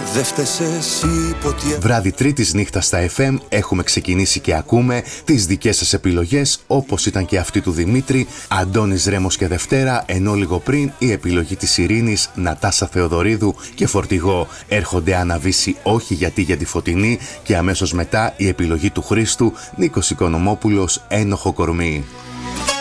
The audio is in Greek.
Δε φταίς εσύ ποτέ. Βράδυ Τρίτης νύχτα στα FM έχουμε ξεκινήσει και ακούμε τις δικές σας επιλογές, όπως ήταν και αυτή του Δημήτρη, Αντώνης Ρέμος και Δευτέρα, ενώ λίγο πριν η επιλογή της Ειρήνης, Νατάσα Θεοδωρίδου και Φορτηγό. Έρχονται Αναβήσει όχι γιατί για τη Φωτεινή και αμέσως μετά η επιλογή του Χρήστου, Νίκος Οικονομόπουλος, Ένοχο κορμί.